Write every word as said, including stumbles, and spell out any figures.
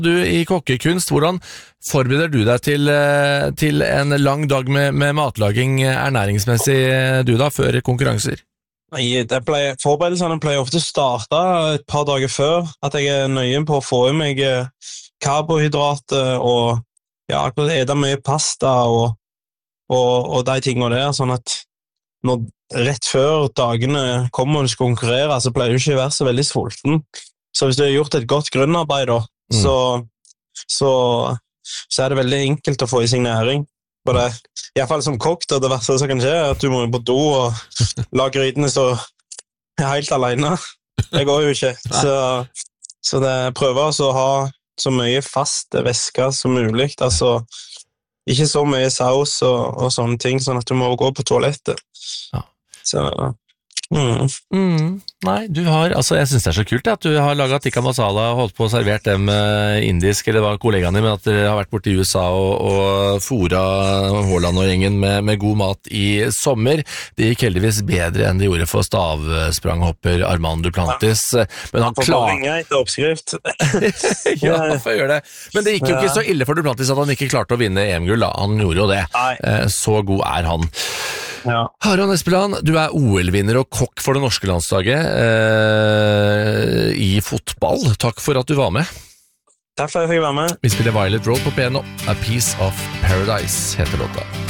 Du i kokkekunst, hvordan forbereder du deg til, til en lang dag med, med matlaging ernæringsmessig du da, før konkurranser? Nei, det pleier, forberedelsene pleier ofte å starte et par dager før, at jeg er nøye på å få i meg karbohydrater og ja, ete mye pasta og, og, og de tingene der, sånn at når, rett før dagene kommer og du skal konkurrere, så pleier du ikke å være så veldig sulten. Så hvis du har gjort et godt grunnarbeid da, mm. så, så, så er det veldig enkelt å få i seg næring. For det, i hvert fall som kokk, det verste som kan skje er at du må på do og la grytene stå helt alene. Det går jo ikke. Så, så det prøver å ha så mye fast væske som mulig. Altså, ikke så mye saus og, og sånne ting, sånn at du må gå på toalettet. Ja. Så... Mm. Mm, nei, du har, altså jeg synes det er så kult at du har laget tikka masala og holdt på og servert dem indisk, eller var kollegaene men at dere har vært borte i U S A og, og fôret Haaland og gjengen med, med god mat i sommer. Det gikk heldigvis bedre enn det gjorde for stavspranghopper Armand Duplantis, ja. Men han klar... Får ringe etter oppskrift. Ja, for gjør det. Men det gikk jo ikke så ille for Duplantis at han ikke klarte å vinne E M-gull da, han gjorde jo det. Nei. Så god er han. Ja. Aron Espeland, du er O L-vinner og kokk for det norske landslaget eh, i fotball. Takk for at du var med. Takk for at jeg fikk være med. Vi spiller Violet Road på piano. A Piece of Paradise heter låta.